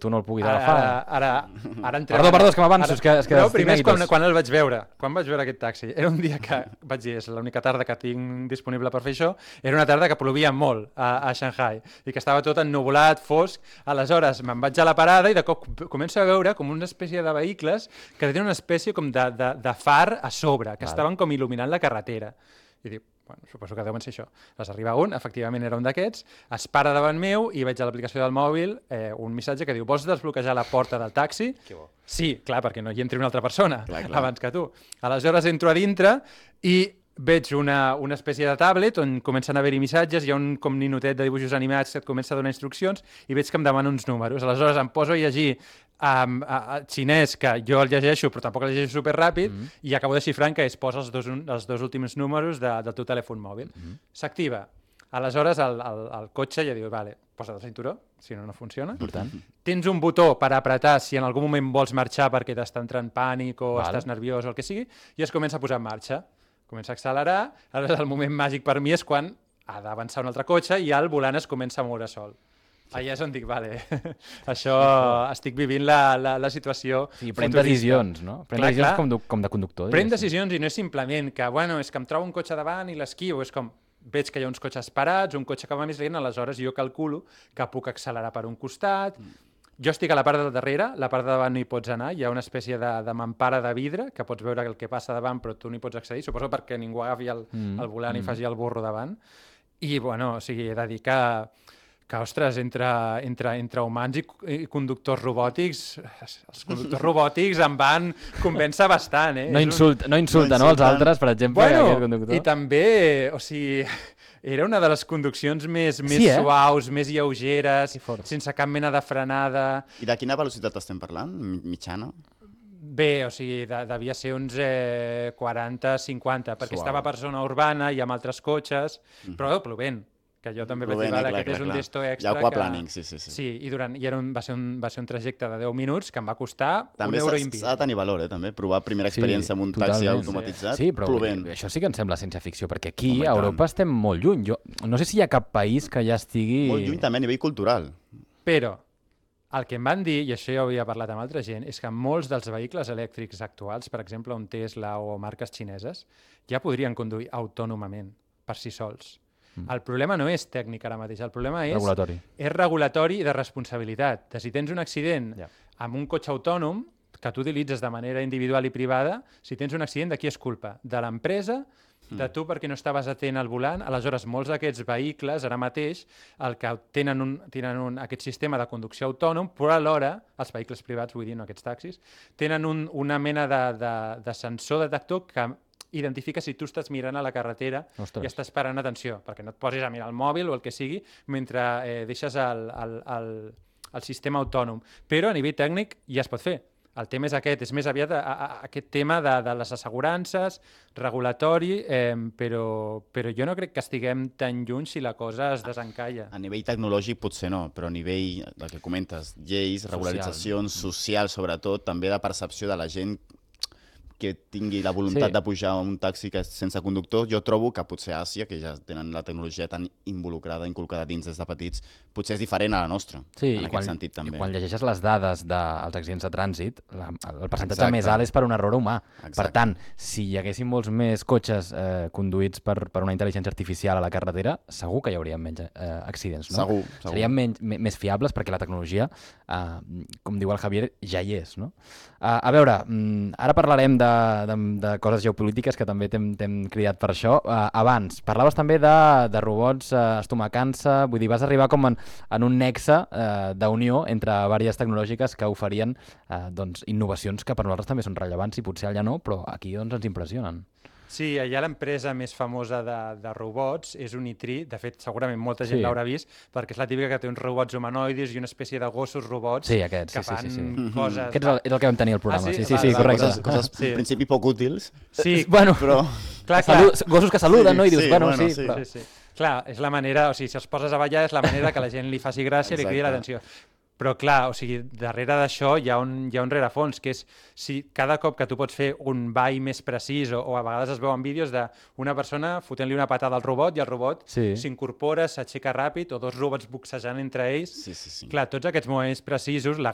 tu no el puguis agafar. Ara entrem... Perdó, és que m'avanço. Però primer és quan el vaig veure. Quan vaig veure aquest taxi. Era un dia que, vaig dir, és l'única tarda que tinc disponible per fer això, era una tarda que plovia molt a Shanghai i que estava tot ennuvolat, fosc. Aleshores me'n vaig a la parada i de cop començo a veure com una espècie de vehicles que tenen una espècie com de far a sobre, que estaven com il·luminant la carretera. I dic, bueno, suposo que deuen ser això. Aleshores arriba un, efectivament era un d'aquests, es para davant meu i veig a l'aplicació del mòbil un missatge que diu, vols desbloquejar la porta del taxi? Que bo. Sí, clar, perquè no hi entri una altra persona Clar. abans que tu. Aleshores entro a dintre i veig una espècie de tablet on comencen a haver-hi missatges, hi ha un com ninotet de dibuixos animats que et comença a donar instruccions i veig que em demana uns números. Aleshores em poso a llegir xinès, que jo el llegeixo però tampoc el llegeixo superràpid, i acabo desxifrant que es posa els dos últims números del teu telèfon mòbil. S'activa. Aleshores el cotxe ja diu, vale, posa't el cinturó, si no, no funciona. Tens un botó per apretar si en algun moment vols marxar perquè t'està entrant pànic o estàs nerviós o el que sigui, i es comença a posar en marxa. Comença a accelerar, aleshores el moment màgic per mi és quan ha d'avançar un altre cotxe i el volant es comença a moure sol. Allà és on dic, vale, això estic vivint la situació futurista. Sí, pren decisions, no? Pren decisions com de conductor. Pren decisions i no és simplement que, bueno, és que em trobo un cotxe davant i l'esquivo, és com, veig que hi ha uns cotxes parats, un cotxe que va més lent, aleshores jo calculo que puc accelerar per un costat. Jo estic a la part del darrere, la part de davant no hi pots anar, hi ha una espècie de mampara de vidre que pots veure el que passa davant però tu no hi pots accedir, suposo perquè ningú agafi el volant i faci el burro davant. I, bueno, o sigui, he de dir que ostres, entre humans i conductors robòtics, els conductors robòtics em van convèncer bastant, eh? No insulta, no, els altres, per exemple, aquest conductor. I també, o sigui, era una de les conduccions més suaus, més lleugeres, sense cap mena de frenada. I de quina velocitat estem parlant? Mitjana? Bé, o sigui, devia ser uns 40-50, perquè estava per zona urbana i amb altres cotxes, però plovent, que jo també vaig dir, vale, aquest és un desto extra. Hi ha aquaplaning, sí. Sí, i va ser un trajecte de 10 minuts que em va costar també €1 i mig. S'ha de tenir valor, també, provar primera experiència amb un taxi automatitzat, sí, però plovent. Això sí que em sembla ciència-ficció, perquè aquí a Europa estem molt lluny. Jo no sé si hi ha cap país que ja estigui... Molt lluny també a nivell cultural. Però el que em van dir, i això ja ho havia parlat amb altra gent, és que molts dels vehicles elèctrics actuals, per exemple, un Tesla o marques xineses, ja podrien conduir autònomament per si sols. El problema no és tècnic ara mateix, el problema és regulatori i de responsabilitat. Si tens un accident amb un cotxe autònom que tu utilitzes de manera individual i privada, si tens un accident, de qui és culpa? De l'empresa, de tu perquè no estaves atent al volant. Aleshores, molts d'aquests vehicles ara mateix el que tenen aquest sistema de conducció autònom, però alhora, els vehicles privats, vull dir, no aquests taxis, tenen una mena de sensor detector que identifica si tu estàs mirant a la carretera i estàs parant atenció, perquè no et posis a mirar el mòbil o el que sigui mentre deixes el sistema autònom. Però a nivell tècnic ja es pot fer. El tema és aquest, és més aviat aquest tema de les assegurances, regulatori, però jo no crec que estiguem tan lluny si la cosa es desencalla. A nivell tecnològic potser no, però a nivell del que comentes, lleis, regularitzacions, social sobretot, també de percepció de la gent que tingui la voluntat de pujar a un taxi que és sense conductor, jo trobo que potser a Àsia, que ja tenen la tecnologia tan involucrada, inculcada dins des de petits, potser és diferent a la nostra, en aquest sentit també. I quan llegeixes les dades dels accidents de trànsit, el percentatge més alt és per un error humà. Per tant, si hi haguessin molts més cotxes conduïts per una intel·ligència artificial a la carretera, segur que hi haurien menys accidents, no? Segur. Serien més fiables perquè la tecnologia, com diu el Javier, ja hi és, no? A veure, ara parlarem de coses geopolítiques que també t'hem cridat per això. Abans, parlaves també de robots estomacant-se, vull dir, vas arribar com en un nexe d'unió entre diverses tecnològiques que oferien innovacions que per nosaltres també són rellevants i potser allà no, però aquí ens impressionen. Sí, allà l'empresa més famosa de robots és Unitri. De fet, segurament molta gent l'haurà vist, perquè és la típica que té uns robots humanoidis i una espècie de gossos robots que fan coses... Aquest és el que vam tenir al programa. Sí, correcte. Coses en principi poc útils. Sí, però... Gossos que saluden, no? I dius, bueno, sí. Clar, és la manera, o sigui, si els poses a ballar és la manera que la gent li faci gràcia i li cridi l'atenció. Però clar, o sigui, darrere d'això hi ha un rerefons, que és si cada cop que tu pots fer un ball més precís o a vegades es veuen vídeos d'una persona fotent-li una patada al robot i el robot s'incorpora, s'aixeca ràpid o dos robots boxejant entre ells. Sí. Clar, tots aquests moviments precisos, la